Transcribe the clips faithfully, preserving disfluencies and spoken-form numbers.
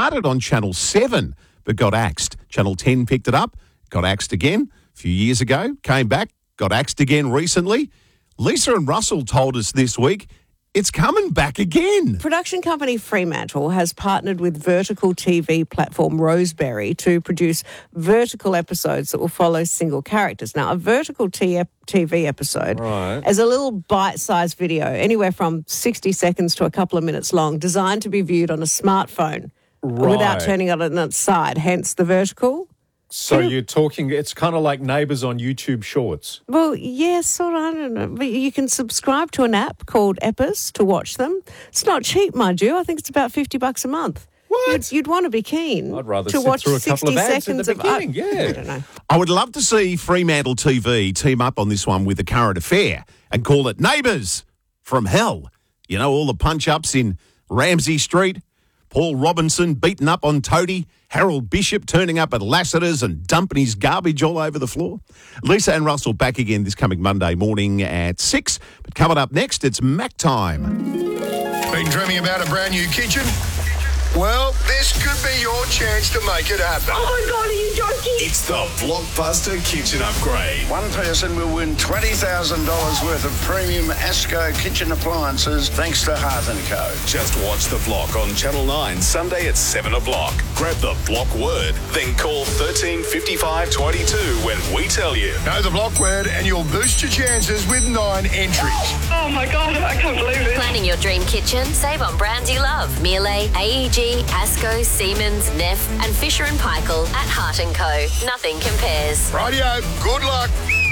started on Channel seven but got axed. Channel ten picked it up, got axed again a few years ago, came back, got axed again recently. Lisa and Russell told us this week it's coming back again. Production company Fremantle has partnered with vertical T V platform Roseberry to produce vertical episodes that will follow single characters. Now, a vertical T V episode Right. is a little bite-sized video, anywhere from sixty seconds to a couple of minutes long, designed to be viewed on a smartphone without Right. turning it on its side, hence the vertical. So you're talking, it's kind of like Neighbours on YouTube Shorts. Well, yes, sort of, I don't know. But you can subscribe to an app called Epis to watch them. It's not cheap, mind you. I think it's about fifty bucks a month. What? You'd, you'd want to be keen I'd rather to sit watch through a couple sixty of ads seconds at the of. beginning, yeah. I don't know. I would love to see Fremantle T V team up on this one with The Current Affair and call it Neighbours from Hell. You know, all the punch-ups in Ramsay Street, Paul Robinson beaten up on Toadie, Harold Bishop turning up at Lassiter's and dumping his garbage all over the floor. Lisa and Russell back again this coming Monday morning at six. But coming up next, it's Mac time. Been dreaming about a brand new kitchen? Well, this could be your chance to make it happen. Oh my God, are you joking? It's the Blockbuster Kitchen Upgrade. One person will win twenty thousand dollars worth of premium Asco kitchen appliances thanks to Hearth and Co. Just watch The Block on Channel nine, Sunday at seven o'clock. Grab the Block word, then call thirteen fifty-five twenty-two when we tell you. Know the block word and you'll boost your chances with nine entries. Oh my God, I can't believe it. Planning your dream kitchen? Save on brands you love. Miele, A E G, Asco, Siemens, Neff and Fisher and Paykel at Heart and Co. Nothing compares. Rightio, good luck.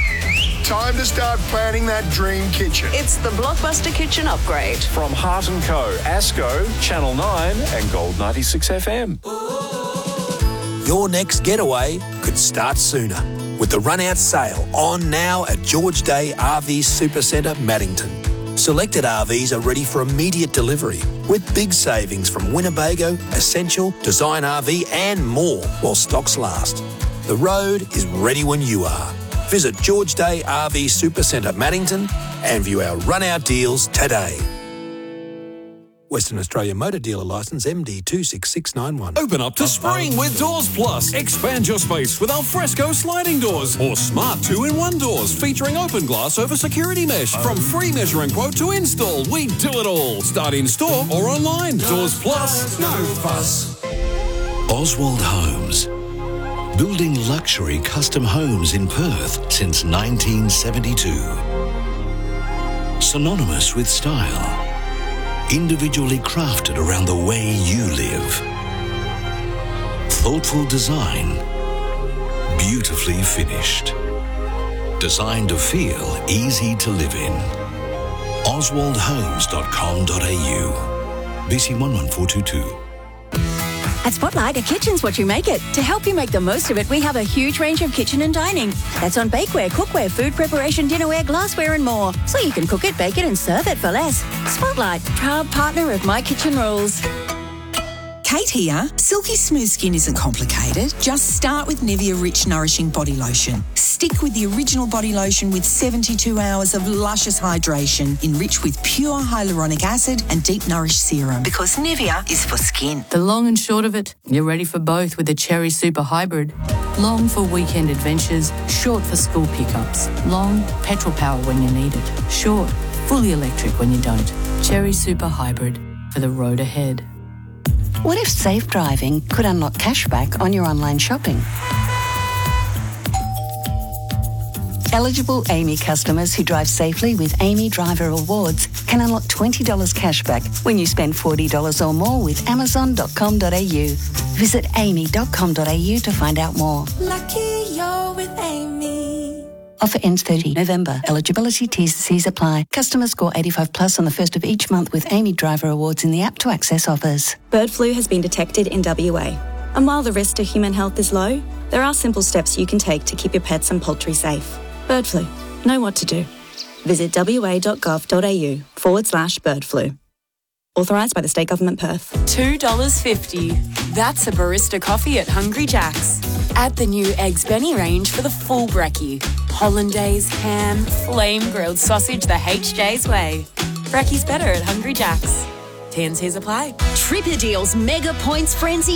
Time to start planning that dream kitchen. It's the Blockbuster Kitchen Upgrade. From Heart and Co, Asco, Channel nine and Gold ninety-six F M. Your next getaway could start sooner with the run-out sale on now at George Day R V Supercentre, Maddington. Selected R Vs are ready for immediate delivery with big savings from Winnebago, Essential, Design R V and more while stocks last. The road is ready when you are. Visit George Day R V Supercentre, Maddington and view our run-out deals today. Western Australia Motor Dealer Licence M D two six six nine one. Open up to spring with Doors Plus. Expand your space with alfresco sliding doors or smart two-in-one doors featuring open glass over security mesh. From free measuring quote to install, we do it all. Start in store or online. Doors Plus. No fuss. Oswald Homes. Building luxury custom homes in Perth since nineteen seventy-two. Synonymous with style. Individually crafted around the way you live. Thoughtful design. Beautifully finished. Designed to feel easy to live in. oswald homes dot com dot a u. B C one one four two two. At Spotlight, a kitchen's what you make it. To help you make the most of it, we have a huge range of kitchen and dining. That's on bakeware, cookware, food preparation, dinnerware, glassware and more. So you can cook it, bake it and serve it for less. Spotlight, proud partner of My Kitchen Rules. Kate here. Silky smooth skin isn't complicated. Just start with Nivea Rich Nourishing Body Lotion. Stick with the original body lotion with seventy-two hours of luscious hydration, enriched with pure hyaluronic acid and deep nourished serum. Because Nivea is for skin. The long and short of it, you're ready for both with the Cherry Super Hybrid. Long for weekend adventures, short for school pickups. Long, petrol power when you need it. Short, fully electric when you don't. Cherry Super Hybrid for the road ahead. What if safe driving could unlock cashback on your online shopping? Eligible Amy customers who drive safely with Amy Driver Awards can unlock twenty dollars cashback when you spend forty dollars or more with amazon dot com dot a u. Visit amy dot com dot a u to find out more. Lucky you're with Amy. Offer ends thirtieth November. Eligibility T's and C's apply. Customers score eighty-five plus on the first of each month with Amy Driver Awards in the app to access offers. Bird flu has been detected in W A. And while the risk to human health is low, there are simple steps you can take to keep your pets and poultry safe. Bird flu. Know what to do. Visit wa dot gov dot a u forward slash bird flu. Authorised by the State Government Perth. two dollars fifty. That's a barista coffee at Hungry Jack's. Add the new Eggs Benny range for the full brekkie. Hollandaise, ham, flame grilled sausage the H J's way. Brekkie's better at Hungry Jack's. T and C's apply. Trip your deals mega points frenzy